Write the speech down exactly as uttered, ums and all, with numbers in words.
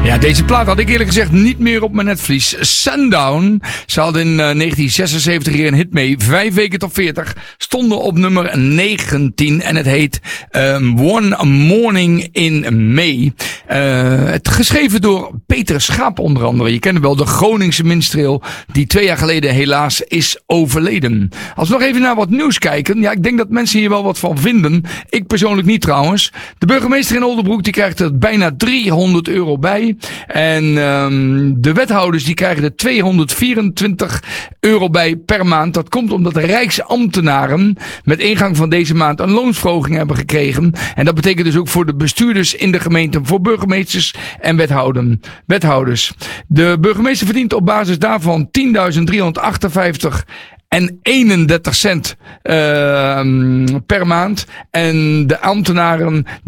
Ja, deze plaat had ik eerlijk gezegd niet meer op mijn netvlies. Sundown. Ze hadden in uh, negentien zesenzeventig hier een hit mee. Vijf weken tot veertig. Stonden op nummer negentien. En het heet um, One Morning in May. Uh, het geschreven door Peter Schaap onder andere. Je kent wel, de Groningse minstreel. Die twee jaar geleden helaas is overleden. Als we nog even naar wat nieuws kijken. Ja, ik denk dat mensen hier wel wat van vinden. Ik persoonlijk niet trouwens. De burgemeester in Oldenbroek die krijgt er bijna driehonderd euro bij. En um, de wethouders die krijgen er tweehonderdvierentwintig euro bij per maand. Dat komt omdat de rijksambtenaren met ingang van deze maand een loonsverhoging hebben gekregen. En dat betekent dus ook voor de bestuurders in de gemeente, voor burgemeesters en wethouders. De burgemeester verdient op basis daarvan tienduizend driehonderdachtenvijftig en eenendertig cent uh, per maand. En de ambtenaren